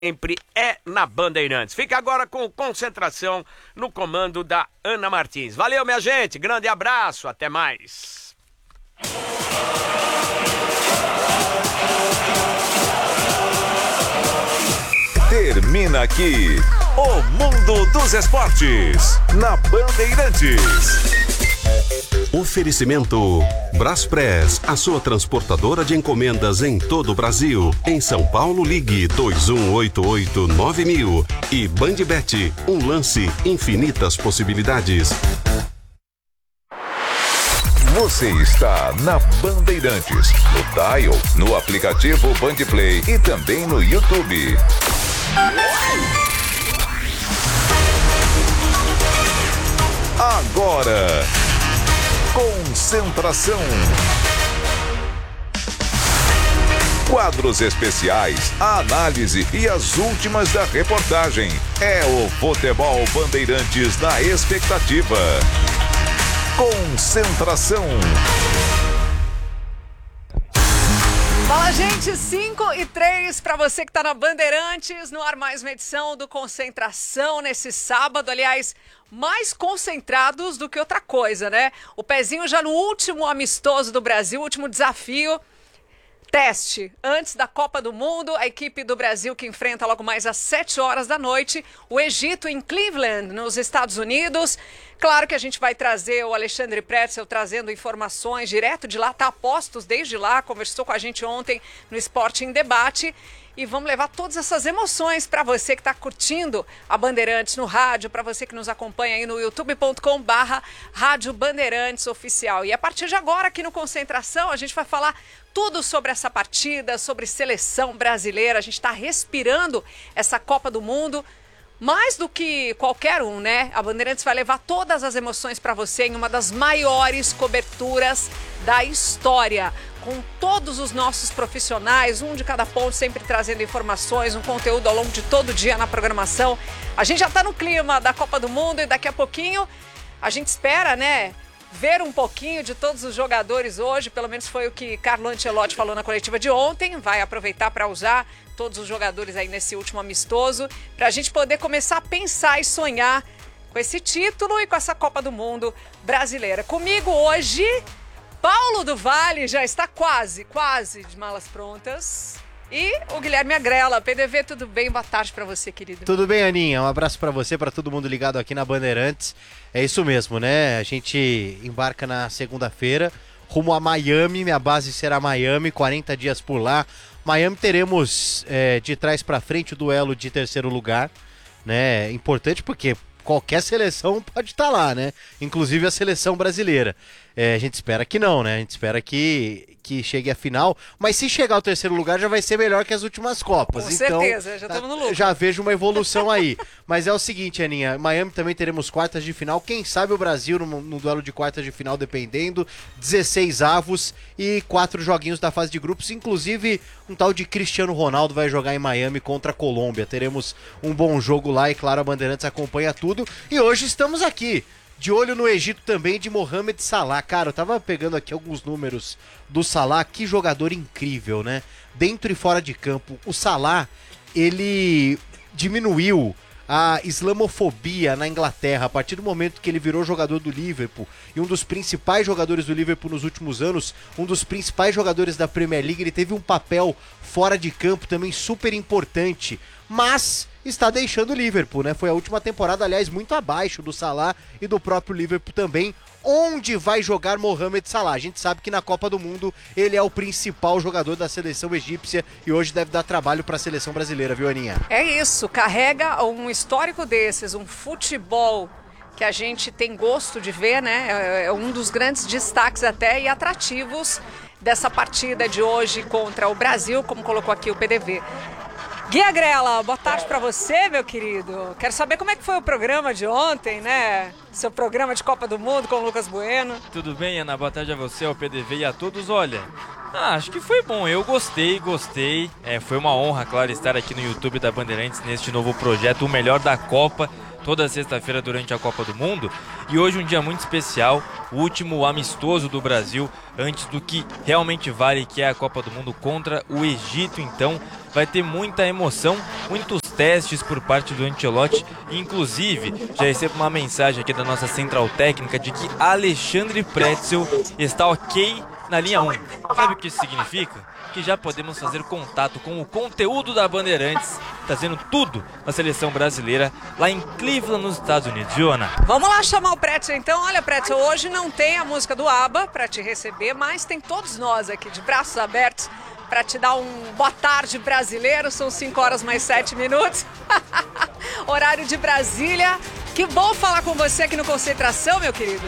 sempre é na Bandeirantes. Fica agora com Concentração no comando da Ana Martins. Valeu, minha gente. Grande abraço. Até mais. Termina aqui o Mundo dos Esportes na Bandeirantes. Oferecimento Braspress, a sua transportadora de encomendas em todo o Brasil. Em São Paulo, ligue 2188-9000. E Bandbet, um lance, infinitas possibilidades. Você está na Bandeirantes, no Dial, no aplicativo Bandplay e também no YouTube. Agora, Concentração. Quadros especiais, a análise e as últimas da reportagem. É o Futebol Bandeirantes na expectativa. Concentração. Fala, gente, 5:03 para você que tá na Bandeirantes, no ar mais uma edição do Concentração nesse sábado, aliás, mais concentrados do que outra coisa, né? O pezinho já no último amistoso do Brasil, último desafio, teste, antes da Copa do Mundo, a equipe do Brasil que enfrenta logo mais às 7 horas da noite, o Egito em Cleveland, nos Estados Unidos. Claro que a gente vai trazer o Alexandre Pretzel trazendo informações direto de lá, tá a postos desde lá, conversou com a gente ontem no Esporte em Debate. E vamos levar todas essas emoções para você que está curtindo a Bandeirantes no rádio, para você que nos acompanha aí no youtube.com/Rádio Bandeirantes Oficial. E a partir de agora, aqui no Concentração, a gente vai falar tudo sobre essa partida, sobre seleção brasileira. A gente está respirando essa Copa do Mundo. Mais do que qualquer um, né? A Bandeirantes vai levar todas as emoções para você em uma das maiores coberturas da história. Com todos os nossos profissionais, um de cada ponto, sempre trazendo informações, um conteúdo ao longo de todo o dia na programação. A gente já está no clima da Copa do Mundo e daqui a pouquinho a gente espera, né? Ver um pouquinho de todos os jogadores hoje, pelo menos foi o que Carlo Ancelotti falou na coletiva de ontem. Vai aproveitar para usar todos os jogadores aí nesse último amistoso, para a gente poder começar a pensar e sonhar com esse título e com essa Copa do Mundo brasileira. Comigo hoje, Paulo do Vale, já está quase de malas prontas. E o Guilherme Agrela. PDV, tudo bem? Boa tarde pra você, querido. Tudo bem, Aninha? Um abraço pra você, pra todo mundo ligado aqui na Bandeirantes. É isso mesmo, né? A gente embarca na segunda-feira, rumo a Miami. Minha base será Miami, 40 dias por lá. Miami teremos de trás pra frente o duelo de terceiro lugar, né? Importante porque qualquer seleção pode estar lá, né? Inclusive a seleção brasileira. A gente espera que não, né? A gente espera que chegue à final, mas se chegar ao terceiro lugar já vai ser melhor que as últimas Copas. Com certeza, já estamos no lucro. Já vejo uma evolução aí. Mas é o seguinte, Aninha, Miami também teremos quartas de final, quem sabe o Brasil no duelo de quartas de final, dependendo, 16 avos e 4 joguinhos da fase de grupos, inclusive um tal de Cristiano Ronaldo vai jogar em Miami contra a Colômbia. Teremos um bom jogo lá e claro, a Bandeirantes acompanha tudo. E hoje estamos aqui, de olho no Egito também, de Mohamed Salah. Cara, eu tava pegando aqui alguns números do Salah, que jogador incrível, né? Dentro e fora de campo, o Salah, ele diminuiu a islamofobia na Inglaterra a partir do momento que ele virou jogador do Liverpool e um dos principais jogadores do Liverpool nos últimos anos, um dos principais jogadores da Premier League. Ele teve um papel fora de campo também super importante, mas está deixando o Liverpool, né? Foi a última temporada, aliás, muito abaixo do Salah e do próprio Liverpool também. Onde vai jogar Mohamed Salah? A gente sabe que na Copa do Mundo ele é o principal jogador da seleção egípcia e hoje deve dar trabalho para a seleção brasileira, viu, Aninha? É isso, carrega um histórico desses, um futebol que a gente tem gosto de ver, né? É um dos grandes destaques até e atrativos dessa partida de hoje contra o Brasil, como colocou aqui o PDV. Gui Agrela, boa tarde pra você, meu querido. Quero saber como é que foi o programa de ontem, né? Seu programa de Copa do Mundo com o Lucas Bueno. Tudo bem, Ana? Boa tarde a você, ao PDV e a todos. Olha, acho que foi bom. Eu gostei. Foi uma honra, claro, estar aqui no YouTube da Bandeirantes neste novo projeto, o melhor da Copa, toda sexta-feira durante a Copa do Mundo. E hoje um dia muito especial, o último amistoso do Brasil, antes do que realmente vale, que é a Copa do Mundo contra o Egito. Então, vai ter muita emoção, muitos testes por parte do Ancelotti. Inclusive, já recebo uma mensagem aqui da nossa central técnica de que Alexandre Pretzel está ok na linha 1. Sabe o que isso significa? Que já podemos fazer contato com o conteúdo da Bandeirantes, trazendo tudo na seleção brasileira lá em Cleveland, nos Estados Unidos, viu, Ana? Vamos lá chamar o Pretzel então. Olha, Pretzel, hoje não tem a música do ABBA para te receber, mas tem todos nós aqui de braços abertos para te dar um boa tarde brasileiro. São 5h mais 7 minutos. Horário de Brasília. Que bom falar com você aqui no Concentração, meu querido.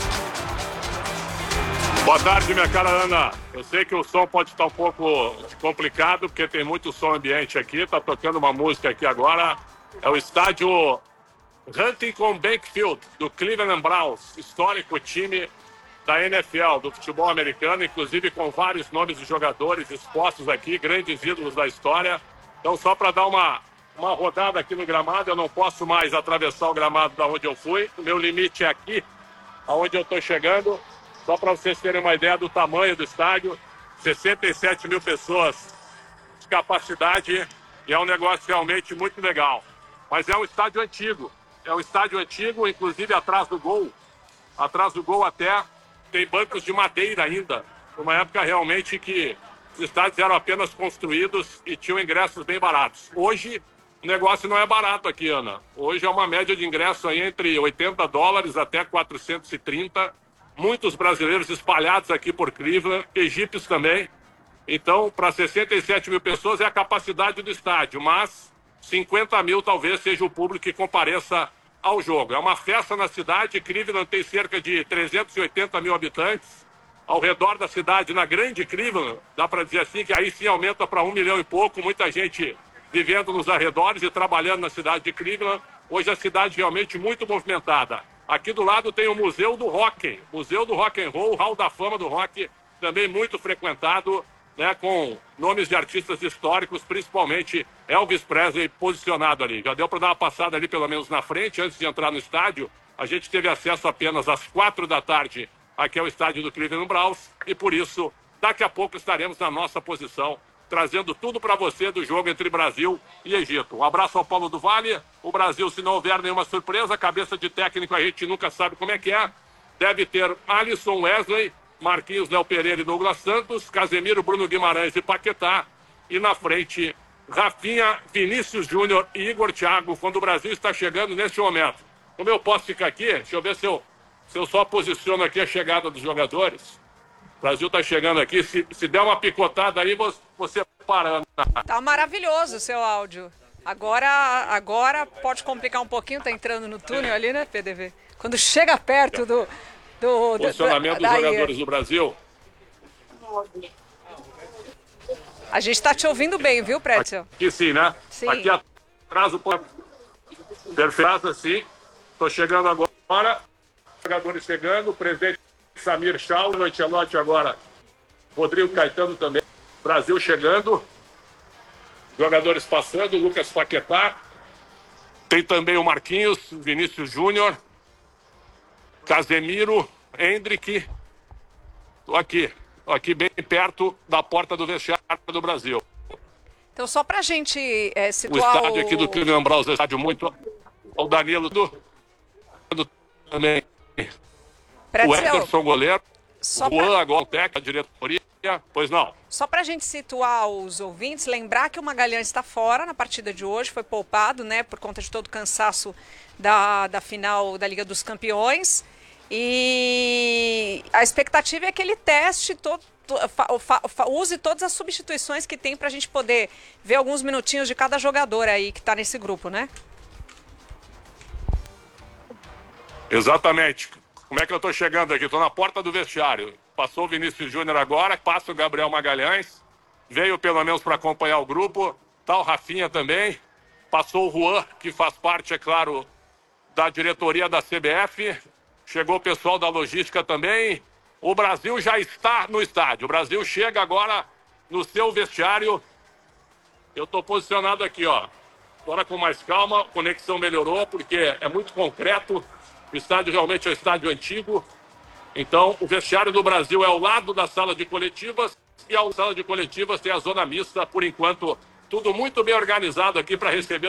Boa tarde, minha cara Ana. Eu sei que o som pode estar um pouco complicado, porque tem muito som ambiente aqui. Tá tocando uma música aqui agora. É o estádio Huntington Bank-Field, do Cleveland Browns, histórico time da NFL, do futebol americano, inclusive com vários nomes de jogadores expostos aqui, grandes ídolos da história. Então, só para dar uma rodada aqui no gramado, eu não posso mais atravessar o gramado da onde eu fui. O meu limite é aqui, aonde eu estou chegando. Só para vocês terem uma ideia do tamanho do estádio, 67 mil pessoas de capacidade, e é um negócio realmente muito legal. Mas é um estádio antigo, inclusive atrás do gol até tem bancos de madeira ainda, numa época realmente que os estádios eram apenas construídos e tinham ingressos bem baratos. Hoje o negócio não é barato aqui, Ana. Hoje é uma média de ingresso aí entre $80 até 430. Muitos brasileiros espalhados aqui por Cleveland, egípcios também. Então, para 67 mil pessoas é a capacidade do estádio, mas 50 mil talvez seja o público que compareça ao jogo. É uma festa na cidade. Cleveland tem cerca de 380 mil habitantes. Ao redor da cidade, na grande Cleveland, dá para dizer assim, que aí sim aumenta para 1 milhão e pouco. Muita gente vivendo nos arredores e trabalhando na cidade de Cleveland. Hoje a cidade realmente muito movimentada. Aqui do lado tem o Museu do Rock, Museu do Rock and Roll, Hall da Fama do Rock, também muito frequentado, né, com nomes de artistas históricos, principalmente Elvis Presley posicionado ali. Já deu para dar uma passada ali, pelo menos na frente, antes de entrar no estádio. A gente teve acesso apenas às 4 da tarde aqui ao estádio do Cleveland Browns, e por isso, daqui a pouco estaremos na nossa posição, trazendo tudo para você do jogo entre Brasil e Egito. Um abraço ao Paulo do Vale. O Brasil, se não houver nenhuma surpresa, cabeça de técnico a gente nunca sabe como é que é. Deve ter Alisson, Wesley, Marquinhos, Léo Pereira e Douglas Santos, Casemiro, Bruno Guimarães e Paquetá. E na frente, Rafinha, Vinícius Júnior e Igor Thiago, quando o Brasil está chegando neste momento. Como eu posso ficar aqui? Deixa eu ver se eu só posiciono aqui a chegada dos jogadores. O Brasil está chegando aqui. Se der uma picotada aí, você para. Tá maravilhoso o seu áudio. Agora pode complicar um pouquinho, tá entrando no túnel ali, né, PDV? Quando chega perto do posicionamento dos jogadores do Brasil. A gente tá te ouvindo bem, viu, Pretzel? Aqui sim, né? Sim. Aqui atrás o perfeito, assim. Tô chegando agora. Jogadores chegando, o presidente Samir Chau, o Ancelotti agora, Rodrigo Caetano também, Brasil chegando, jogadores passando, Lucas Paquetá, tem também o Marquinhos, Vinícius Júnior, Casemiro, Hendrick, tô aqui bem perto da porta do vestiário do Brasil. Então só pra gente situar o estádio aqui do Cleveland Browns, é um estádio muito... O Danilo também. Pretzel, o Ederson goleiro, o Juan agora o técnico, a diretoria, pois não. Só pra gente situar os ouvintes, lembrar que o Magalhães está fora na partida de hoje, foi poupado, né, por conta de todo o cansaço da final da Liga dos Campeões. E a expectativa é que ele teste use todas as substituições que tem pra gente poder ver alguns minutinhos de cada jogador aí que tá nesse grupo, né? Exatamente. Como é que eu tô chegando aqui? Tô na porta do vestiário. Passou o Vinícius Júnior agora, passa o Gabriel Magalhães. Veio pelo menos para acompanhar o grupo. Tá o Rafinha também. Passou o Juan, que faz parte, é claro, da diretoria da CBF. Chegou o pessoal da logística também. O Brasil já está no estádio. O Brasil chega agora no seu vestiário. Eu tô posicionado aqui, ó. Agora com mais calma, a conexão melhorou, porque é muito concreto. O estádio realmente é um estádio antigo. Então, o vestiário do Brasil é ao lado da sala de coletivas. E a sala de coletivas tem a zona mista, por enquanto, Tudo muito bem organizado aqui para receber